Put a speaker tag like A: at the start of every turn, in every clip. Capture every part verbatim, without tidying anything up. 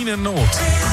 A: Maschinennot.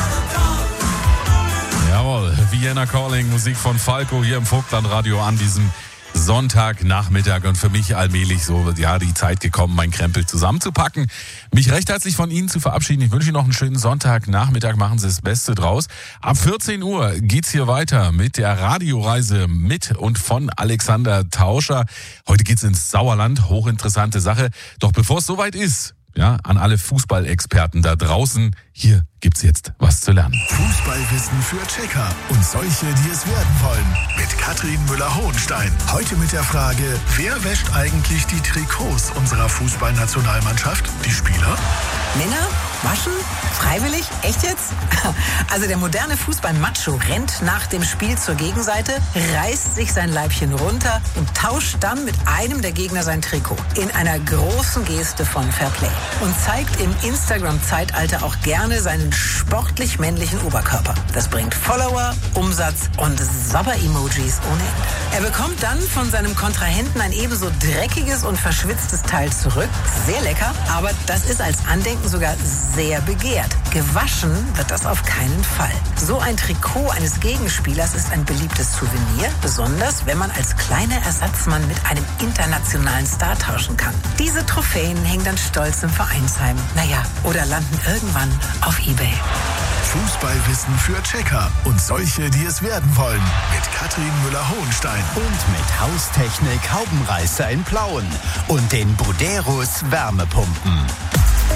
A: Jawohl, Vienna Calling, Musik von Falco hier im Vogtlandradio an diesem Sonntagnachmittag und für mich allmählich so ja die Zeit gekommen, mein Krempel zusammenzupacken, mich recht herzlich von Ihnen zu verabschieden. Ich wünsche Ihnen noch einen schönen Sonntagnachmittag, machen Sie das Beste draus. Ab vierzehn Uhr geht's hier weiter mit der Radioreise mit und von Alexander Tauscher. Heute geht's ins Sauerland, hochinteressante Sache. Doch bevor es soweit ist, ja, an alle Fußballexperten da draußen, hier gibt's jetzt was zu lernen.
B: Fußballwissen für Checker und solche, die es werden wollen. Mit Katrin Müller-Hohenstein. Heute mit der Frage, wer wäscht eigentlich die Trikots unserer Fußballnationalmannschaft? Die Spieler?
C: Männer? Waschen? Freiwillig? Echt jetzt? Also der moderne Fußball-Macho rennt nach dem Spiel zur Gegenseite, reißt sich sein Leibchen runter und tauscht dann mit einem der Gegner sein Trikot. In einer großen Geste von Fairplay. Und zeigt im Instagram-Zeitalter auch gerne seinen sportlich männlichen Oberkörper. Das bringt Follower, Umsatz und Sabber-Emojis ohne Ende. Er bekommt dann von seinem Kontrahenten ein ebenso dreckiges und verschwitztes Teil zurück. Sehr lecker, aber das ist als Andenken sogar sehr begehrt. Gewaschen wird das auf keinen Fall. So ein Trikot eines Gegenspielers ist ein beliebtes Souvenir, besonders wenn man als kleiner Ersatzmann mit einem internationalen Star tauschen kann. Diese Trophäen hängen dann stolz im Vereinsheim. Naja, oder landen irgendwann auf eBay.
B: Fußballwissen für Checker und solche, die es werden wollen. Mit Katrin Müller-Hohenstein.
D: Und mit Haustechnik Haubenreißer in Plauen und den Buderus Wärmepumpen.